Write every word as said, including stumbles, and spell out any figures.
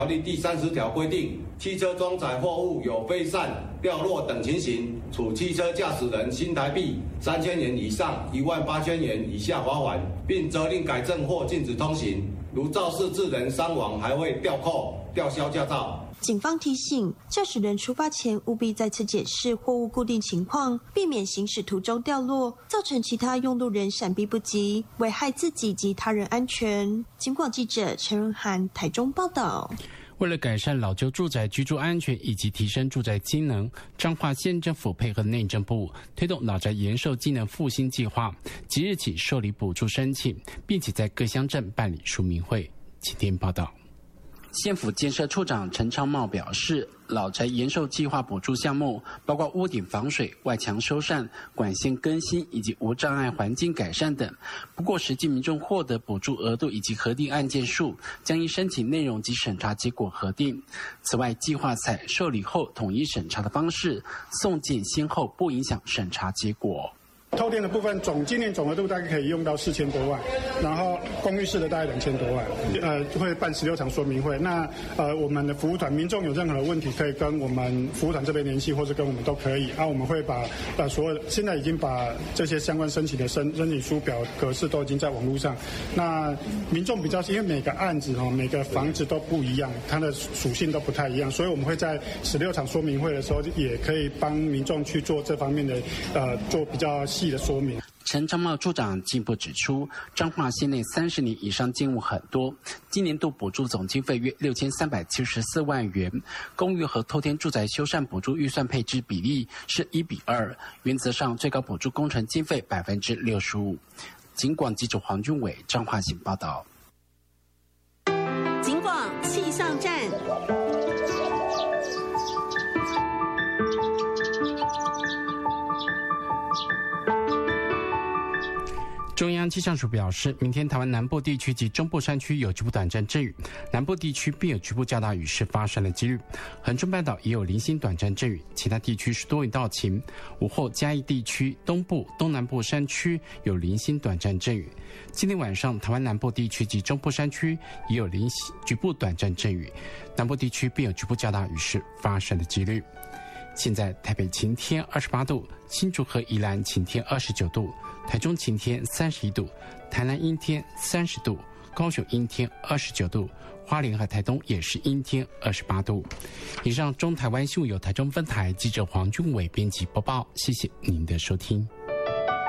条例第三十条规定，汽车装载货物有飞散、掉落等情形，处汽车驾驶人新台币三千元以上一万八千元以下罚款，并责令改正或禁止通行。如肇事致人伤亡，还会吊扣、吊销驾照。 警方提醒，驾驶人出发前务必再次检视货物固定情况，避免行驶途中掉落，造成其他用路人闪避不及，危害自己及他人安全。警广记者陈润涵台中报道。 为了改善老旧住宅居住安全以及提升住宅机能，彰化县政府配合内政部推动老宅延寿机能复兴计划，即日起受理补助申请，并且在各乡镇办理说明会。请听报道。县府建设处长陈昌茂表示，老宅延寿计划补助项目包括屋顶防水、外墙修缮、管线更新以及无障碍环境改善等。不过，实际民众获得补助额度以及核定案件数，将依申请内容及审查结果核定。此外，计划采受理后统一审查的方式，送件先后不影响审查结果。 透天的部分总今年总额度大概可以用到四千多万，然后公寓式的大概两千多万，呃，会办十六场说明会。那呃，我们的服务团民众有任何的问题，可以跟我们服务团这边联系，或者跟我们都可以。啊，我们会把呃所有现在已经把这些相关申请的申申请书表格式都已经在网络上。那民众比较因为每个案子哈、哦，每个房子都不一样，它的属性都不太一样，所以我们会在十六场说明会的时候，也可以帮民众去做这方面的呃做比较细的说明。 陈昌茂处长进一步指出，彰化县内三十年以上建物很多，今年度补助总经费约六千三百七十四万元，公寓和透天住宅修缮补助预算配置比例是一比二，原则上最高补助工程经费百分之六十五。警广记者黄俊伟彰化县报道。 警广气象站。 中央气象署表示，明天台湾南部地区及中部山区有局部短暂阵雨，南部地区并有局部较大雨势发生的几率。恒春半岛也有零星短暂阵雨，其他地区是多云到晴。午后嘉义地区、东部、东南部山区有零星短暂阵雨。今天晚上，台湾南部地区及中部山区也有零星局部短暂阵雨，南部地区并有局部较大雨势发生的几率。现在台北晴天二十八度，新竹和宜兰晴天二十九度，台中晴天三十一度，台南阴天三十度，高雄阴天二十九度，花莲和台东也是阴天二十八度。以上中台湾新闻由台中分台记者黄俊伟编辑播报，谢谢您的收听。